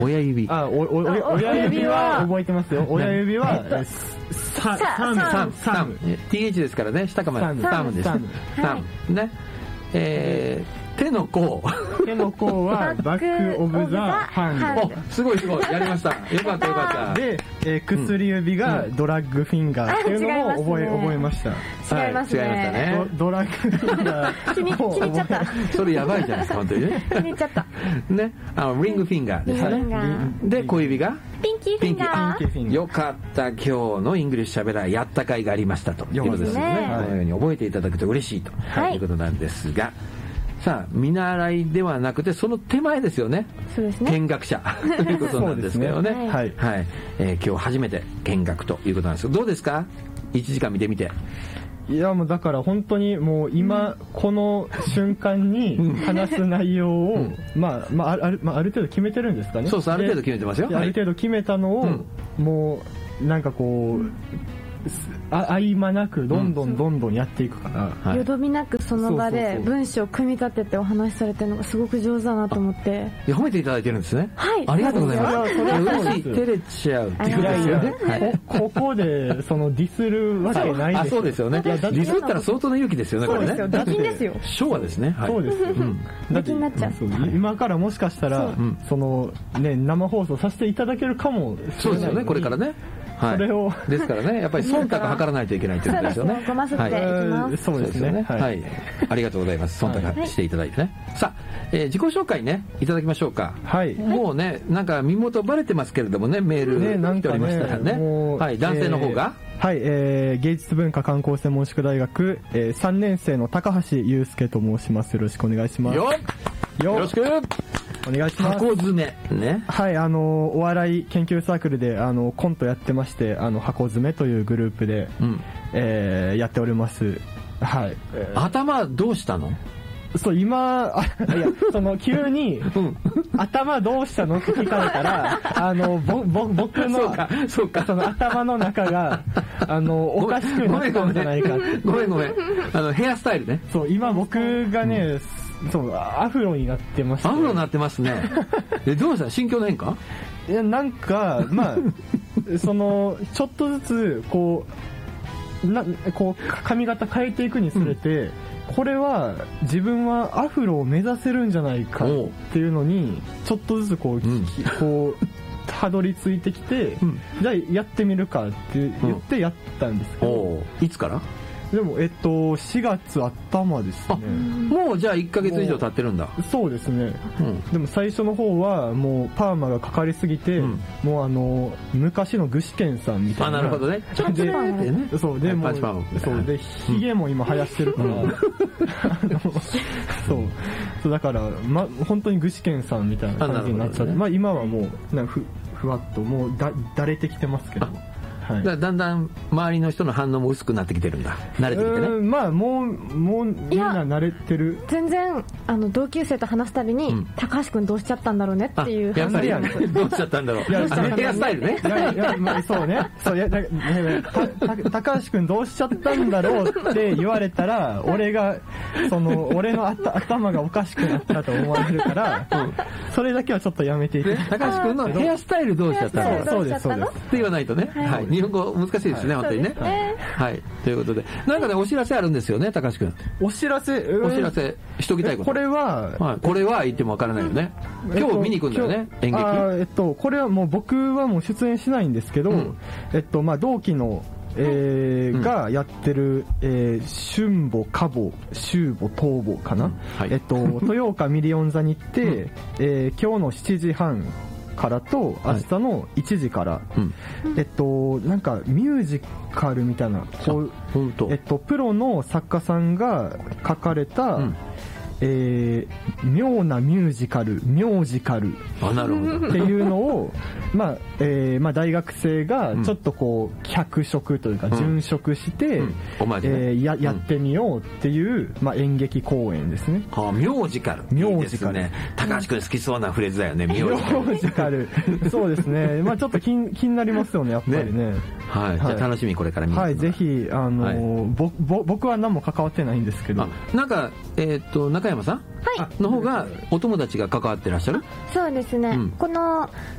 親指。 親指は覚えてますよ。親指はサム。TH ですからね、下かまで。サムです。サム。ね。手の甲はバックオブザハンド。 すごいやりました。よかったで、薬指がドラッグフィンガーっていうのも覚えました。 違いますね。 ドラッグフィンガー気に入っちゃった。 それやばいじゃないですか、本当にね。 気に入っちゃった。 ね、リングフィンガーですね。で、小指がピンキーフィンガー。 よかった。今日のイングリッシュしゃべらやった甲斐がありましたということですね。このように覚えていただくと嬉しいということなんですが、さあ見習いではなくてその手前ですよね。 そうですね。 見学者ということなんですけどね。はい。今日初めて見学ということなんですけど、どうですか？1時間見てみて。 いやもうだから本当にもう今この瞬間に話す内容をある程度決めてるんですかね。 そうある程度決めてますよ。 ある程度決めたのをもうなんかこう合間なくどんどんやっていくから、 よどみなくその場で文章を組み立ててお話しされてるのがすごく上手だなと思って。 褒めていただいてるんですね。 はい。 ありがとうございます。それは嬉しい。照れちゃうっていうことですよね。 ここでそのディスるわけないです。 そうですよね。ディスったら相当な勇気ですよね、これね。 そうですよ。打金ですよ。 昭和ですね。 そうですよ。 打金になっちゃう。 今からもしかしたらそのね生放送させていただけるかもしれない。 そうですよね、これからね。それをですからね、やっぱり忖度図らないといけないということですよね。 ごますっていきます。 そうですね。 はい。ありがとうございます。忖度していただいてね。さあ、自己紹介ね、いただきましょうか。 はい。 もうね、なんか身元バレてますけれどもね、メール来ておりましたらね。はい、男性の方が。 はい、芸術文化観光専門宿大学3年生の高橋祐介と申します。よろしくお願いします。 よろしくお願いします。 箱詰めね。 はい、お笑い研究サークルでコントやってまして、箱詰めというグループで、やっております。はい。 頭どうしたの？ そう、今、急に、頭どうしたのって聞かれたら、僕の、 そうか、 その頭の中が、おかしくなったんじゃないかって。 ごめん。ヘアスタイルね。 そう、今僕がね、そうアフロになってます、 アフロになってますね。どうした心境の変化？ いやなんかそのちょっとずつこう髪型変えていくにつれて、これは自分はアフロを目指せるんじゃないかっていうのにちょっとずつこうたどり着いてきて、じゃあやってみるかって言ってやったんですけど、 いつから？ でも4月頭ですね。 もうじゃあ1ヶ月以上経ってるんだ。 そうですね。でも最初の方はもうパーマがかかりすぎて、もう昔の具志堅さんみたいな。 なるほどね。ちょっとね。 そうでもそうでヒゲも今生やしてるから。そうだから本当に具志堅さんみたいな感じになっちゃって、今はもうなんかふわっともうだれてきてますけど。 だんだん周りの人の反応も薄くなってきてるんだ。慣れてきてね。 もうみんな慣れてる。 全然同級生と話すたびに、高橋くんどうしちゃったんだろうねっていう話やね。どうしちゃったんだろう。ヘアスタイルね。 そうね。高橋くんどうしちゃったんだろうって言われたら、俺の頭がおかしくなったと思われるから、それだけはちょっとやめていて。 高橋くんのヘアスタイルどうしちゃったの？ そうです。 って言わないとね。はい。日本語難しいですね、本当にね。はい。ということで、なんかね、お知らせあるんですよね、高橋くん。 お知らせしときたいこと。 これは言ってもわからないよね。今日見に行くんだよね、演劇。 これはもう僕はもう出演しないんですけど、同期のがやってる春母、花母、秋母、冬母かな。豊岡ミリオン座に行って、今日の7時半からと明日の1時から、なんかミュージカルみたいなプロの作家さんが書かれた、妙なミュージカルっていうのを大学生がちょっとこう脚色というか殉職してやってみようっていう演劇公演ですね。 ミュージカルね。高橋君好きそうなフレーズだよね。ミュージカル。 そうですね。ちょっと気になりますよね、やっぱりね。 はい。じゃあ楽しみ、これから見る。 はい、ぜひ僕は何も関わってないんですけど。 なんか中山さんの方がお友達が関わってらっしゃる？ そうですね。この